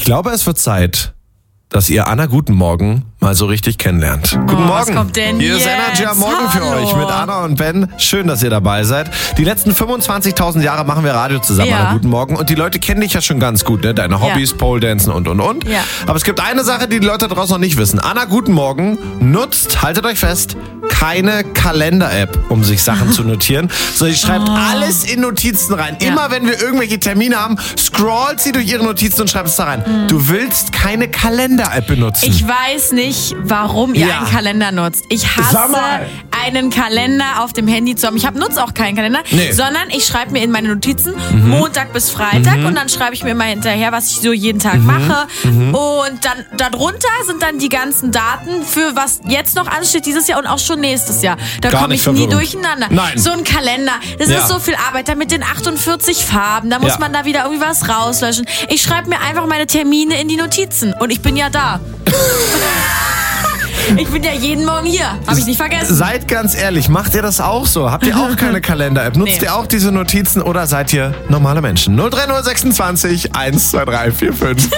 glaube, es wird Zeit, dass ihr Anna Guten Morgen mal so richtig kennenlernt. Guten Morgen. Was kommt denn Hier ist jetzt? Energy am Morgen für Hallo. euch mit Anna und Ben. Schön, dass ihr dabei seid. Die letzten 25.000 Jahre machen wir Radio zusammen, Ja. Anna Guten Morgen. Und die Leute kennen dich ja schon ganz gut, ne? Deine Hobbys, Pole Dancen und. Ja. Aber es gibt eine Sache, die Leute draußen noch nicht wissen. Anna Guten Morgen nutzt, haltet euch fest, keine Kalender-App, um sich Sachen zu notieren, sondern sie schreibt alles in Notizen rein. Ja. Immer wenn wir irgendwelche Termine haben, scrollt sie durch ihre Notizen und schreibt es da rein. Du willst keine Kalender-App benutzen. Ich weiß nicht, warum ihr Ja. einen Kalender nutzt. Ich Sag hasse mal. einen Kalender auf dem Handy zu haben. Ich nutze auch keinen Kalender, Nee. sondern ich schreibe mir in meine Notizen Montag bis Freitag und dann schreibe ich mir immer hinterher, was ich so jeden Tag mache. Und dann darunter sind dann die ganzen Daten für was jetzt noch ansteht dieses Jahr und auch schon nächstes Jahr. Da Gar komme nicht ich nie verwirrend. durcheinander. Nein. So ein Kalender, das Ja. ist so viel Arbeit. Da mit den 48 Farben, da muss Ja. man da wieder irgendwie was rauslöschen. Ich schreibe mir einfach meine Termine in die Notizen und ich bin ja da. Ich bin ja jeden Morgen hier. Habe ich nicht vergessen. Seid ganz ehrlich, macht ihr das auch so? Habt ihr auch keine Kalender-App? Nutzt Nee. ihr auch diese Notizen oder seid ihr normale Menschen? 03026 12345.